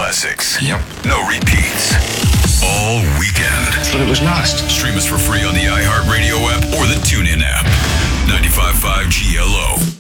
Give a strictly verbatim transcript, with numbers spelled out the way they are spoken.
classics. Yep. No repeats. All weekend. But it was last. Stream us for free on the iHeartRadio app or the TuneIn app. ninety-five point five G L O.